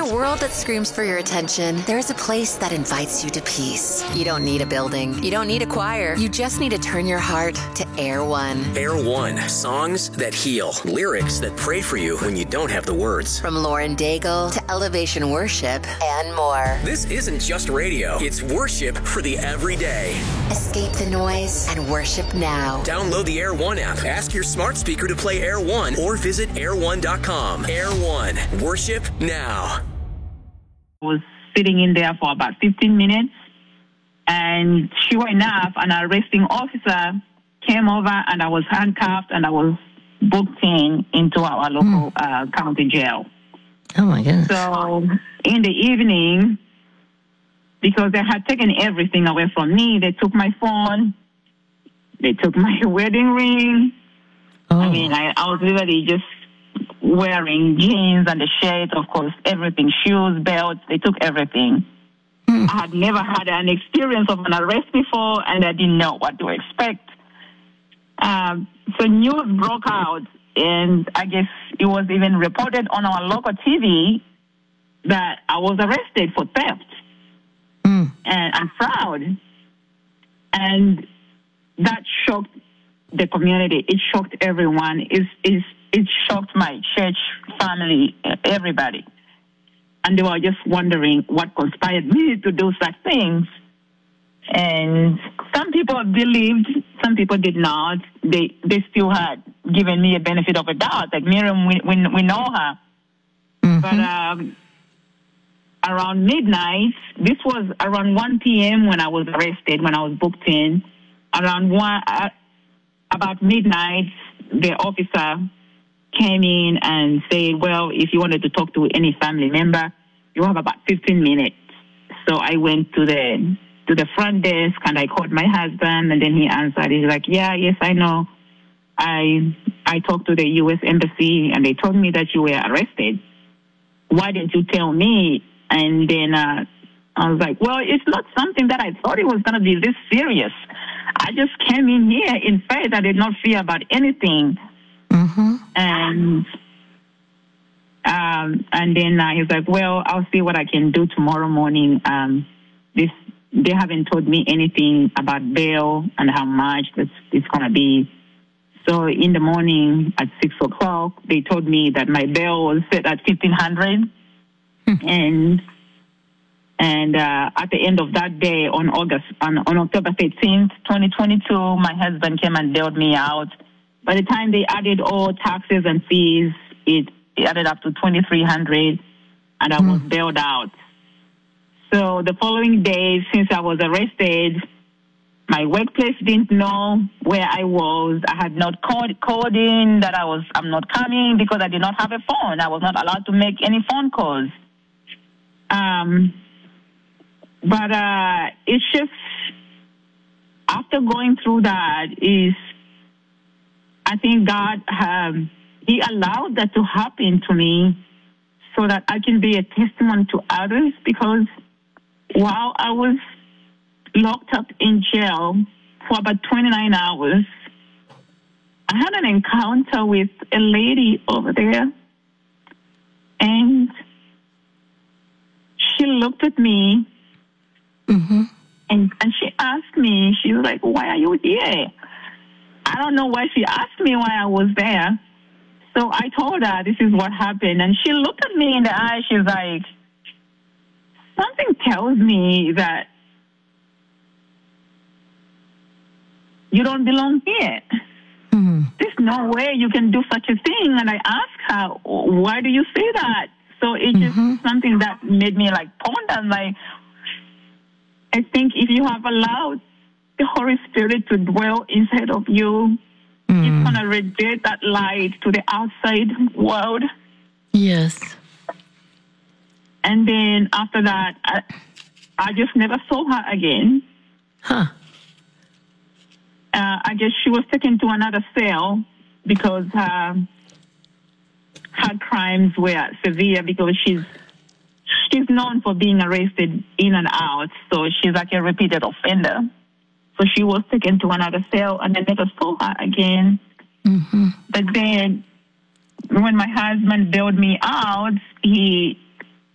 a world that screams for your attention, there's a place that invites you to peace. You don't need a building. You don't need a choir. You just need to turn your heart to Air One. Air One. Songs that heal. Lyrics that pray for you when you don't have the words. From Lauren Daigle to Elevation Worship and more. This isn't just radio. It's worship for the everyday. Escape the noise and worship now. Download the Air One app. Ask your smart speaker to play Air One or visit air1.com. Air One. Worship now. I was sitting in there for about 15 minutes, and sure enough, an arresting officer came over, and I was handcuffed, and I was booked into our local county jail. Oh, my goodness. So in the evening, because they had taken everything away from me, they took my phone, they took my wedding ring. Oh. I mean, I was literally just wearing jeans and a shirt, of course, everything, shoes, belts, they took everything. I had never had an experience of an arrest before, and I didn't know what to expect. So news broke out, and I guess it was even reported on our local TV that I was arrested for theft and fraud. And that shocked the community. It shocked everyone. It shocked my church family, everybody. And they were just wondering what conspired me to do such things. And some people believed, some people did not. They still had given me a benefit of a doubt. Like Miriam, we know her. But around midnight, this was around 1 p.m. when I was arrested, when I was booked in. About midnight, the officer came in and said, well, if you wanted to talk to any family member, you have about 15 minutes. So I went to the front desk, and I called my husband, and then he answered. He's like, yes, I know. I talked to the U.S. Embassy, and they told me that you were arrested. Why didn't you tell me? And then I was like, well, it's not something that I thought it was going to be this serious. I just came in here in faith. I did not fear about anything. And then he's like, well, I'll see what I can do tomorrow morning. They haven't told me anything about bail and how much it's going to be. So in the morning at 6 o'clock, they told me that my bail was set at $1,500. And at the end of that day, on October 13th, 2022, my husband came and bailed me out. By the time they added all taxes and fees, it added up to $2,300, and I was bailed out. So the following day, since I was arrested, my workplace didn't know where I was. I had not called in that I'm not coming because I did not have a phone. I was not allowed to make any phone calls. But it's just, after going through that, I think God, He allowed that to happen to me so that I can be a testimony to others, because while I was locked up in jail for about 29 hours, I had an encounter with a lady over there, and she looked at me, and she asked me, she was like, why are you here? I don't know why she asked me why I was there. So I told her this is what happened, and she looked at me in the eye. She's like, something tells me that you don't belong here. There's no way you can do such a thing. And I asked her, why do you say that? So it's just something that made me like ponder. Like, I think if you have allowed the Holy Spirit to dwell inside of you, it's going to radiate that light to the outside world. Yes. And then after that, I just never saw her again. I guess she was taken to another cell because her crimes were severe, because she's known for being arrested in and out, so she's like a repeated offender. So she was taken to another cell, and I never saw her again. But then when my husband bailed me out, he